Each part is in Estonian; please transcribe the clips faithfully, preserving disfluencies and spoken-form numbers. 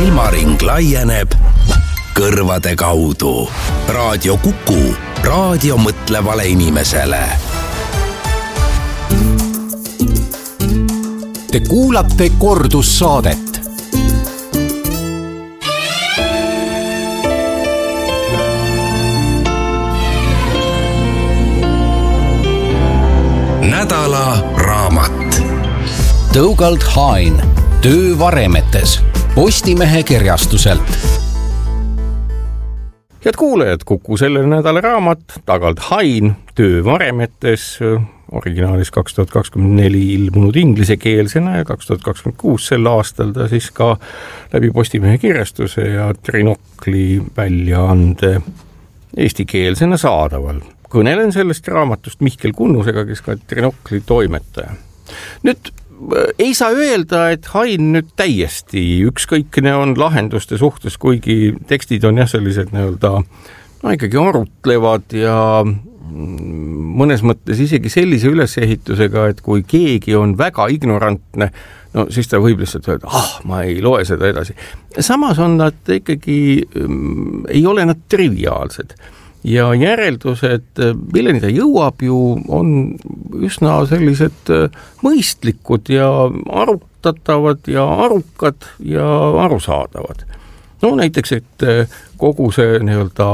silmaring laieneb kõrvade kaudu. Raadio Kuku, raadio mõtlevale inimesele. Te kuulate kordussaadet. Nädala raamat. Dougald Hine, Töö varemetes, Postimehe kirjastuselt. Head kuulajad, Kuku selle nädala raamat Dougald Hine, Töö varemetes, originaalis kaks tuhat kakskümmend neli ilmunud inglisekeelsena ja kaks tuhat kakskümmend kuus sel aastal ta siis ka läbi Postimehe kirjastuse ja Trinokli väljaande eestikeelsena saadaval. Kõnelen sellest raamatust Mihkel Kunnusega, kes ka Trinokli toimetaja. Nüüd ei saa öelda, et Hine nüüd täiesti ükskõikne on lahenduste suhtes, kuigi tekstid on jah sellised nii-öelda no ikkagi arutlevad ja mõnes mõttes isegi sellise ülesehitusega, et kui keegi on väga ignorantne, no siis ta võib lihtsalt öelda, ah, ma ei loe seda edasi. Samas on nad ikkagi, ei ole nad triviaalsed. Ja järeldused, milleni ta jõuab ju, on üsna sellised mõistlikud ja arutatavad ja arukad ja arusaadavad. No näiteks, et kogu see nii-öelda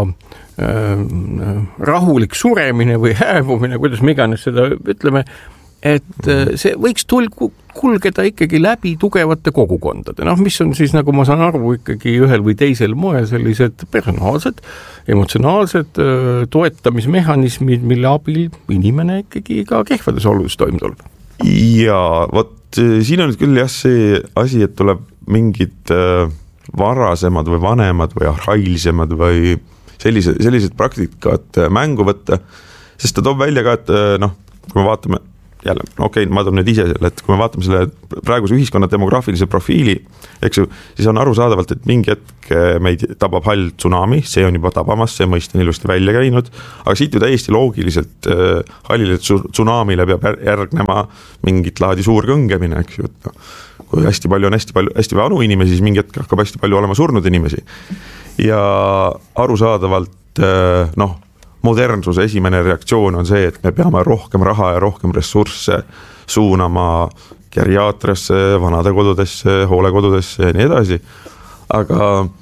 äh, rahulik suremine või häävumine, kuidas me iganes seda ütleme, et see võiks tul- kulgeda ikkagi läbi tugevate kogukondade, noh, mis on siis, nagu ma saan aru, ikkagi ühel või teisel moel sellised personaalsed, emotsionaalsed toetamismehhanismid, mille abil inimene ikkagi ka kehvades oludes toime tuleb. Ja vot siin on küll jah see asi, et tuleb mingid varasemad või vanemad või arhailisemad või sellised, sellised praktikad mängu võtta, sest ta toob välja ka, et noh, kui me vaatame jälle, okei, okay, ma toon nüüd ise selle, et kui me vaatame selle praeguse ühiskonna demograafilise profiili, eks ju, siis on arusaadavalt, et mingi hetk meid tabab hall tsunami, see on juba tabamas, see mõist on ilusti välja käinud, aga siit ju täiesti loogiliselt äh, hallile tsunamile peab järgnema mingit laadi suur kõngemine, eks ju, et no, kui hästi palju on hästi palju, hästi vanu inimesi, siis mingi hetk hakkab hästi palju olema surnud inimesi. Ja arusaadavalt äh, noh, modernsuse esimene reaktsioon on see, et me peame rohkem raha ja rohkem ressursse suunama geriaatriasse, vanadekodudesse, hoolekodudesse ja nii edasi. Aga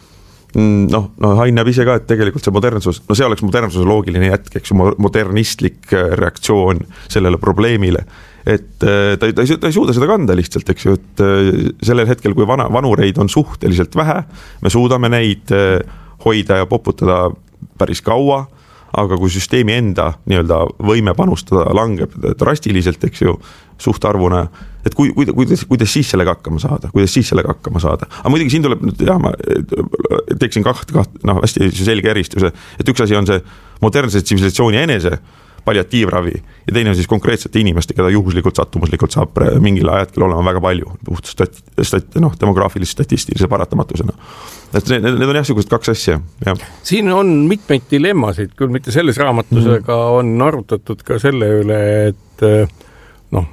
noh, no Hine näeb ise ka, et tegelikult see modernsus, no see oleks modernsuse loogiline jätk, eks ju, modernistlik reaktsioon sellele probleemile. Et ta, ta, ei, ta ei suuda seda kanda lihtsalt, eks ju, et sellel hetkel, kui vana, vanureid on suhteliselt vähe, me suudame neid hoida ja poputada päris kaua, aga kui süsteemi enda nii-öelda võime panustada langeb drastiliselt, eks ju, suhtarvuna, et kui, kui, kuidas, kuidas siis sellega hakkama saada, kuidas siis sellega hakkama saada. Aga muidugi siin tuleb nüüd, jah, ma teeksin kaht, kaht, noh, hästi selge eristuse, et üks asi on see modernse tsivilisatsiooni enese palliatiivravi ja teine on siis konkreetsete inimeste, keda juhuslikult sattumuslikult saab mingil ajatkel olema väga palju puht stat, stat, noh, demograafilise statistilise paratamatusena. Et need, need on jah sugused kaks asja. Jah. Siin on mitmeid dilemmasid, küll mitte selles raamatusega mm. on arutatud ka selle üle, et noh,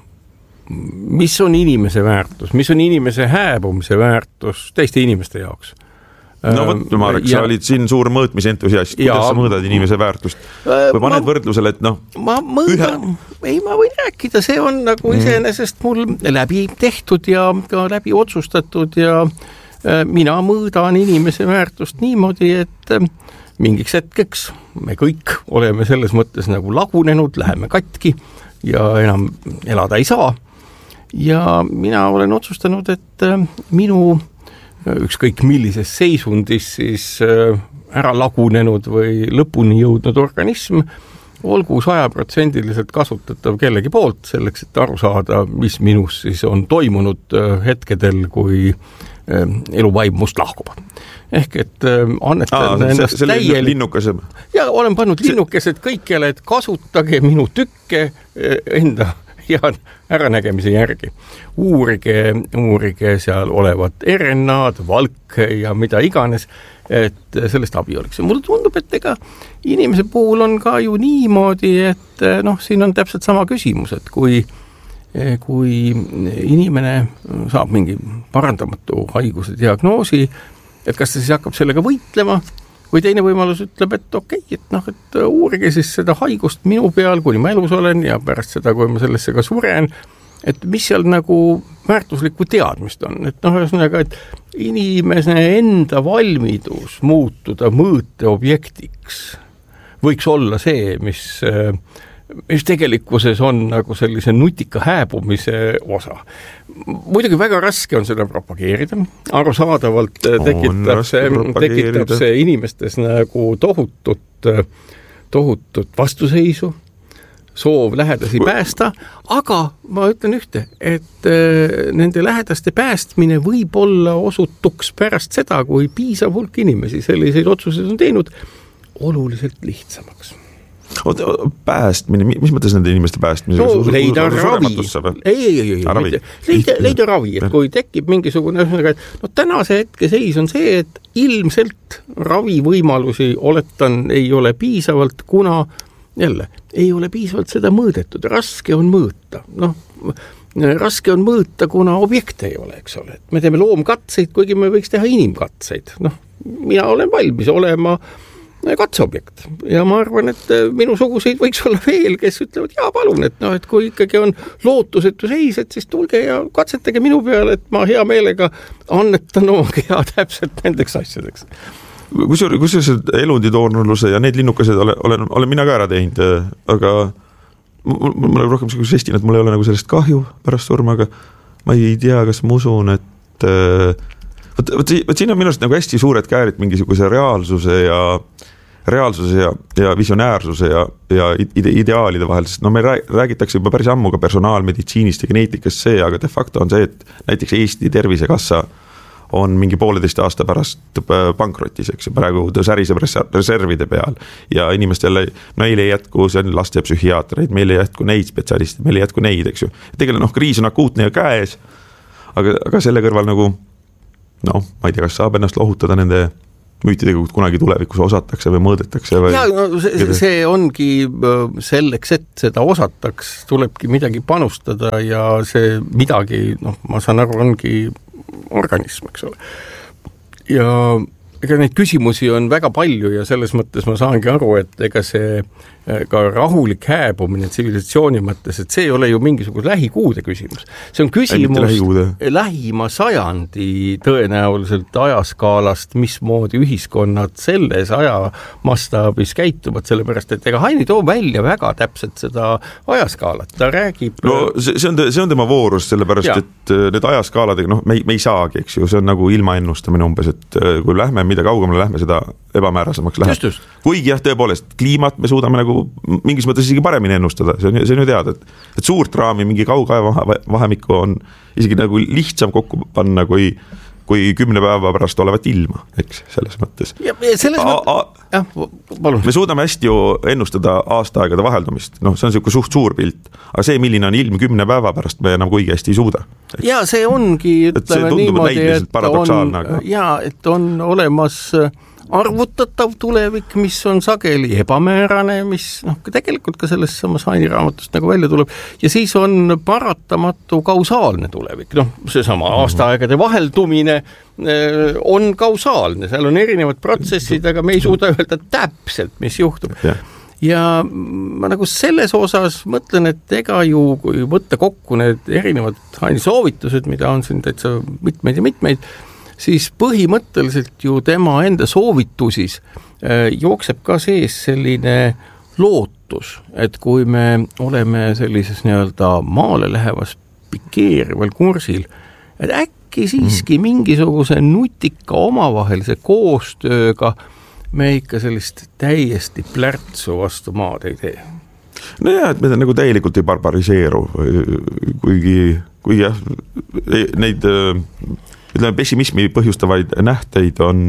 mis on inimese väärtus, mis on inimese hääbumise väärtus teiste inimeste jaoks. No võt, Marek, ja, sa olid siin suur mõõtmisentusiast, kuidas ja, sa mõõdad inimese väärtust või paned ma, võrdlusele, et noh ma mõõdan, ühe... ei ma võin rääkida, see on nagu mm. iseenesest mul läbi tehtud ja ka läbi otsustatud ja äh, mina mõõdan inimese väärtust niimoodi, et äh, mingiks hetkeks me kõik oleme selles mõttes nagu lagunenud, läheme katki ja enam elada ei saa ja mina olen otsustanud, et äh, minu ükskõik millises seisundis siis ära lagunenud või lõpuni jõudnud organism olgu sajaprotsendiliselt kasutatav kellegi poolt selleks, et aru saada, mis minus siis on toimunud hetkedel, kui eluvaim must lahkub. Ehk et annetan Aa, ennast see, täielik... linnukese. Ja olen pannud linnukesed kõikjale, et kasutage minu tükke enda ja äranägemise järgi. Uurige, uurige seal olevat R N A-d, valk ja mida iganes, et sellest abi oleks. Ja mulle tundub, et ega inimese puhul on ka ju niimoodi, et noh, siin on täpselt sama küsimus, et kui, kui inimene saab mingi parandamatu haiguse diagnoosi et kas ta siis hakkab sellega võitlema või teine võimalus ütleb, et okei, okay, et noh, et uurige siis seda haigust minu peal, kuni ma elus olen ja pärast seda, kui ma sellesse ka suren, et mis seal nagu väärtuslikku teadmist on, et noh, ühesõnaga, et inimese enda valmidus muutuda mõõteobjektiks võiks olla see, mis, mis tegelikkuses on nagu sellise nutika hääbumise osa. Muidugi väga raske on seda propageerida, arusaadavalt tekitab see, tekitab see inimestes nagu tohutut, tohutut vastuseisu, soov lähedasi päästa, aga ma ütlen ühte, et nende lähedaste päästmine võib olla osutuks pärast seda, kui piisav hulk inimesi selliseid otsuseid on teinud, oluliselt lihtsamaks. Oot, päästmine, mis mõttes nende inimeste päästmine? No leida ravi. Ei, ei, ei, ei. Leida, leida ravi, et kui tekib mingisugune, no tänase hetke seis on see, et ilmselt ravivõimalusi oletan ei ole piisavalt, kuna jälle ei ole piisavalt seda mõõdetud. Raske on mõõta. Noh, raske on mõõta, kuna objekte ei ole, eks ole. Me teeme loomkatseid, kuigi me võiks teha inimkatseid. Noh, mina olen valmis olema katseobjekt ja ma arvan, et minu suguseid võiks olla veel, kes ütlevad, jaa, palun, et noh, et kui ikkagi on lootusetu seis, et siis tulge ja katsetage minu peale, et ma hea meelega annetan oma keha täpselt nendeks asjadeks. Kusjuures kus elundidoonorluse ja need linnukased olen, olen, olen mina ka ära teinud, aga mul, mul on rohkem selline žestin, et mul ei ole nagu sellest kahju pärast surma, aga ma ei tea, kas ma usun, et võt, võt, võt siin on minust nagu hästi suured käärid mingisuguse reaalsuse ja reaalsuse ja, ja visionäärsuse ja, ja ide, ideaalide vahel, sest no me räägitakse juba päris ammu ka personaalmeditsiinist ja geneetikast see, aga de facto on see, et näiteks Eesti Tervisekassa on mingi pooleteist aasta pärast pankrotis, eks ju, praegu ta säriseb reservide peal ja inimestele, meil ei jätku, see on laste psühhiaatreid, meil ei jätku neid spetsialiste, meil ei jätku neid, eks ju. Tegelikult noh, kriis on akuutne ja käes, aga, aga selle kõrval nagu, noh, ma ei tea, kas saab ennast lohutada nende müütidega, kunagi tulevikus osatakse või mõõdetakse või... Ja, no, see, see ongi selleks, et seda osataks, tulebki midagi panustada ja see midagi, noh, ma saan aru, ongi organism, eks ole. Ja ega neid küsimusi on väga palju ja selles mõttes ma saangi aru, et ega see ka rahulik hääbumine tsivilisatsiooni mõttes, et see ei ole ju mingisugune lähikuude küsimus. See on küsimus lähima sajandi tõenäoliselt ajaskaalast, mismoodi ühiskonnad selles ajamastaabis käituvad, sellepärast, et ega Haini too välja väga täpselt seda ajaskaalat. Ta räägib... No see, see, on, see on tema voorus, sellepärast, ja. Et need ajaskaaladega, noh, me, me ei saagi, eks ju, see on nagu ilma ennustamine umbes, et kui lähme, mida kaugemale lähme, seda ebamäärasemaks läheb. Just, just. Kuigi jah, tõepoolest, kliimat me suudame nagu mingis mõttes isegi paremini ennustada, see on, see on ju teada, et, et suurt raami mingi kaugaja vahemikku on isegi nagu lihtsam kokku panna kui, kui kümne päeva pärast olevat ilma, eks, selles mõttes. Ja, ja selles mõttes, jah, palun. Me suudame hästi ju ennustada aastaaegade vaheldumist, noh, see on selline suht suur pilt, aga see, milline on ilm kümne päeva pärast, me enam kuigi hästi ei suuda. Eks. Ja see ongi, ütleme niimoodi, et on, ja, et on olemas arvutatav tulevik, mis on sageli ebamäärane, mis noh, tegelikult ka selles samas Haini raamatust nagu välja tuleb, ja siis on paratamatu kausaalne tulevik, noh, seesama aastaaegade vaheldumine on kausaalne, seal on erinevad protsessid, aga me ei suuda öelda täpselt, mis juhtub. Yeah. Ja ma nagu selles osas mõtlen, et ega ju, kui võtta kokku need erinevad Haini soovitused, mida on siin täitsa mitmeid ja mitmeid, siis põhimõtteliselt ju tema enda soovitusis jookseb ka sees selline lootus, et kui me oleme sellises nii-öelda maale lähevas pikeerival kursil, et äkki siiski mingisuguse nutika omavahelise koostööga me ikka sellist täiesti plärtsu vastu maad ei tee. No jah, et me nagu täielikult ei barbariseeru, kuigi, kuigi jah, neid ütleme, pessimismi põhjustavaid nähteid on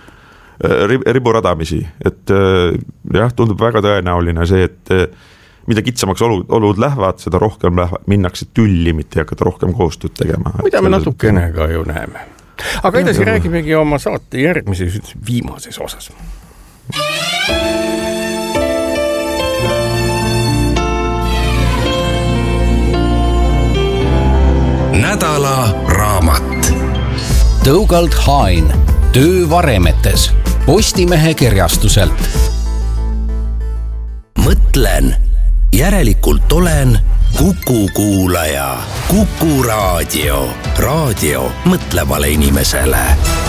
riburadamisi, et jah, tundub väga tõenäoline see, et mida kitsamaks olud, olud lähevad, seda rohkem lähevad, minnakse tülli, mitte hakata rohkem koostööd tegema. Mida me natukene ka ju näeme. Aga edasi ja, räägimegi oma saate järgmises viimases osas. Nädala raamat. Tõugalt Hain, töövaremetes Postimehe kirjastuselt. Mõtlen, järelikult olen Kuku kuulaja. Kuku raadio. Raadio mõtlevale inimesele.